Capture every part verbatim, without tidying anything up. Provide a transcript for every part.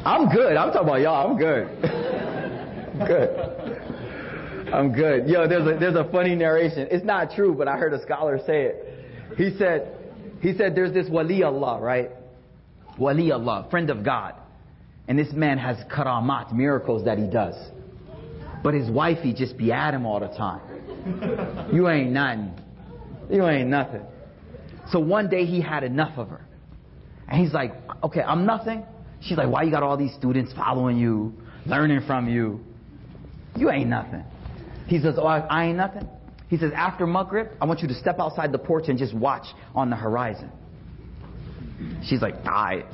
I'm good. I'm talking about y'all. I'm good. I'm good. I'm good. Yo, there's a, there's a funny narration. It's not true, but I heard a scholar say it. He said, he said there's this wali Allah, right? Wali Allah, friend of God. And this man has karamat, miracles that he does. But his wifey just be at him all the time. You ain't nothing. You ain't nothing. So one day he had enough of her. And he's like, okay, I'm nothing. She's like, why you got all these students following you, learning from you? You ain't nothing. He says, oh, I, I ain't nothing. He says, after Maghrib, I want you to step outside the porch and just watch on the horizon. She's like, alright.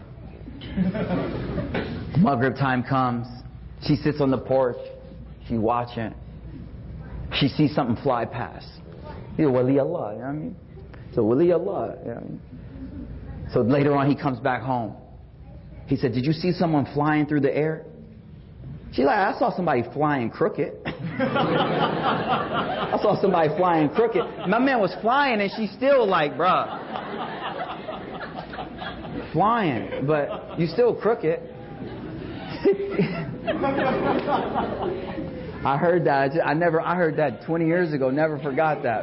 Maghrib time comes. She sits on the porch. She's watching. She sees something fly past. He's a wali Allah, you know what I mean? So wali Allah, you know what I mean? So later on he comes back home. He said, did you see someone flying through the air? She's like, I saw somebody flying crooked. I saw somebody flying crooked. My man was flying and she's still like, bruh. Flying, but you still crooked. I heard that. I never, I heard that twenty years ago. Never forgot that,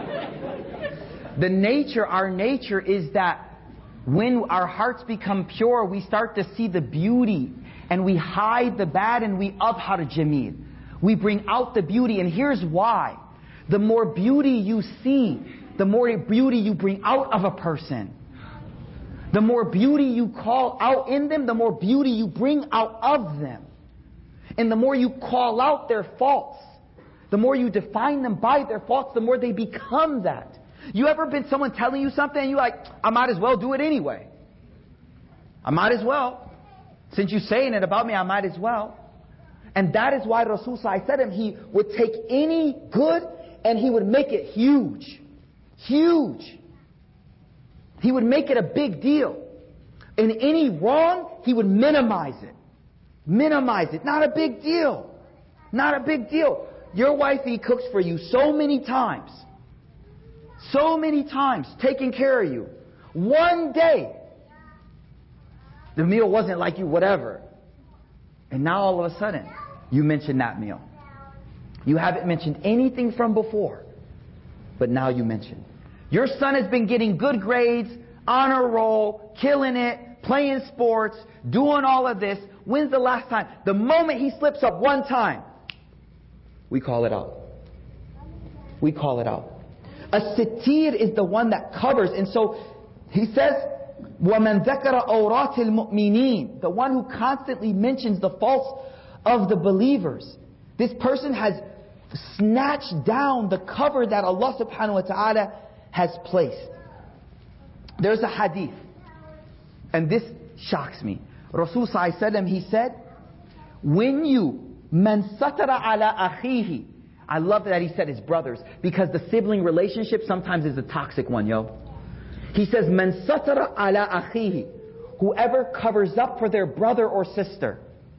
man. The nature, our nature is that when our hearts become pure, we start to see the beauty and we hide the bad and we abhar jameel. We bring out the beauty, and here's why. The more beauty you see, the more beauty you bring out of a person. The more beauty you call out in them, the more beauty you bring out of them. And the more you call out their faults, the more you define them by their faults, the more they become that. You ever been someone telling you something and you're like, I might as well do it anyway. I might as well. Since you're saying it about me, I might as well. And that is why Rasul Sallallahu Alaihi Wasallam, he would take any good and he would make it huge. Huge. He would make it a big deal. And any wrong, he would minimize it. Minimize it. Not a big deal. Not a big deal. Your wifey cooks for you so many times. So many times, taking care of you. One day, the meal wasn't like you, whatever. And now all of a sudden, you mention that meal. You haven't mentioned anything from before, but now you mention. Your son has been getting good grades, honor roll, killing it, playing sports, doing all of this. When's the last time? The moment he slips up one time, we call it out. We call it out. A sitir is the one that covers. And so he says, وَمَنْ ذَكَرَ أَوْرَاتِ الْمُؤْمِنِينَ, the one who constantly mentions the faults of the believers. This person has snatched down the cover that Allah subhanahu wa ta'ala has placed. There's a hadith, and this shocks me. Rasul Sallallahu Alaihi Wasallam, he said, when you man satara ala akhihi, I love that he said his brothers, because the sibling relationship sometimes is a toxic one, yo. He says, man satara ala akhihi, whoever covers up for their brother or sister,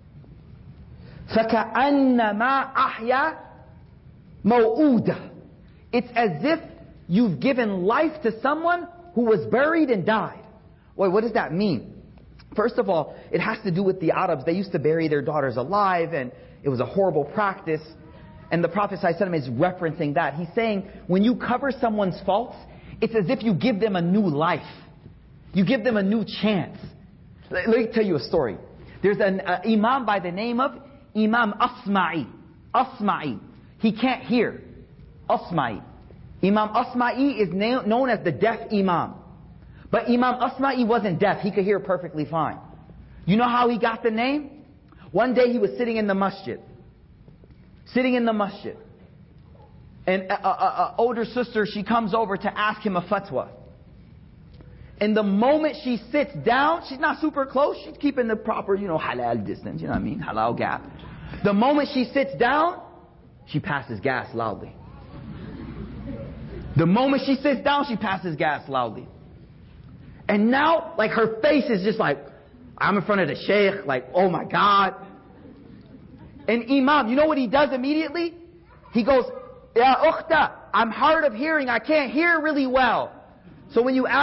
فَكَأَنَّمَا أَحْيَا مَوْءُودًا, it's as if you've given life to someone who was buried and died. Wait, what does that mean? First of all, it has to do with the Arabs. They used to bury their daughters alive, and it was a horrible practice. And the Prophet ﷺ is referencing that. He's saying, when you cover someone's faults, it's as if you give them a new life. You give them a new chance. Let me tell you a story. There's an uh, imam by the name of Imam Asma'i. Asma'i. He can't hear. Asma'i. Imam Asma'i is na- known as the deaf imam. But Imam Asma'i wasn't deaf. He could hear perfectly fine. You know how he got the name? One day he was sitting in the masjid. Sitting in the masjid. And a, a, a older sister, she comes over to ask him a fatwa. And the moment she sits down, she's not super close. She's keeping the proper, you know, halal distance. You know what I mean? Halal gap. The moment she sits down, she passes gas loudly. The moment she sits down, she passes gas loudly. And now, like, her face is just like, I'm in front of the sheikh, like, oh my God. And Imam, you know what he does immediately? He goes, Ya ukhta, I'm hard of hearing, I can't hear really well. So when you ask